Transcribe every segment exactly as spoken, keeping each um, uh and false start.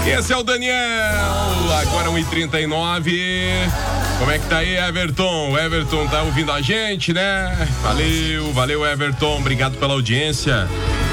Esse é o Daniel, agora um e trinta e nove. Como é que tá aí, Everton? O Everton tá ouvindo a gente, né? Valeu, valeu, Everton, obrigado pela audiência.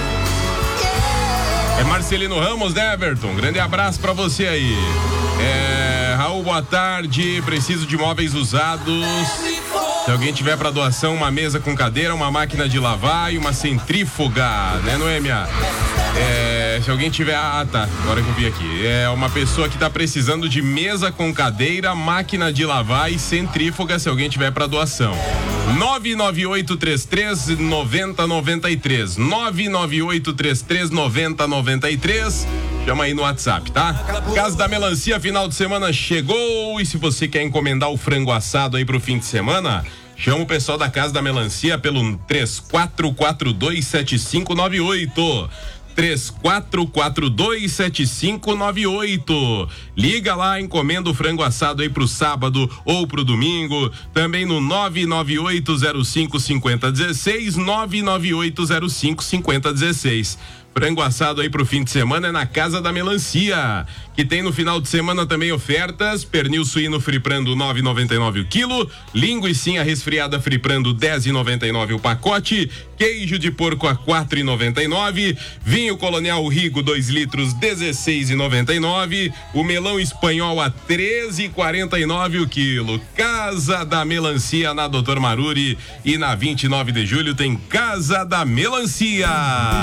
É Marcelino Ramos, né, Everton? Grande abraço pra você aí. É, Raul, boa tarde, preciso de móveis usados. Se alguém tiver para doação, uma mesa com cadeira, uma máquina de lavar e uma centrífuga, né, Noêmia? É, se alguém tiver... Ah, tá, agora que eu vi aqui. É uma pessoa que tá precisando de mesa com cadeira, máquina de lavar e centrífuga, se alguém tiver para doação. nove nove oito três três nove zero nove três. nove nove oito três três nove zero nove três. Chama aí no WhatsApp, tá? Casa da Melancia, final de semana chegou. E se você quer encomendar o frango assado aí pro fim de semana, chama o pessoal da Casa da Melancia pelo três quatro quatro dois sete cinco nove oito. três quatro quatro dois sete cinco nove oito. Liga lá, encomenda o frango assado aí pro sábado ou pro domingo. Também no nove nove oito zero cinco cinco zero um seis, nove nove oito zero cinco cinco zero um seis. Frango assado aí pro fim de semana é na Casa da Melancia, que tem no final de semana também ofertas: pernil suíno friprando nove e noventa e nove o quilo, linguicinha resfriada friprando dez e noventa e nove o pacote, queijo de porco a quatro e noventa e nove, vinho Colonial Rigo dois litros dezesseis e noventa e nove, o melão espanhol a treze e quarenta e nove o quilo. Casa da Melancia na Doutor Maruri e na vinte e nove de julho tem Casa da Melancia.